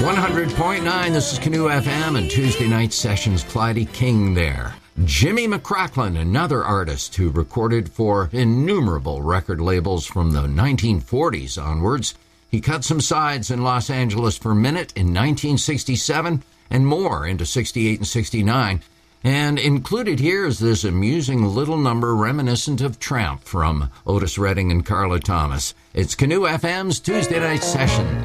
100.9, this is Canoe FM, and Tuesday night sessions, Clyde King there. Jimmy McCracklin, another artist who recorded for innumerable record labels from the 1940s onwards. He cut some sides in Los Angeles for Minute in 1967 and more into 68 and 69. And included here is this amusing little number reminiscent of Tramp from Otis Redding and Carla Thomas. It's Canoe FM's Tuesday night session.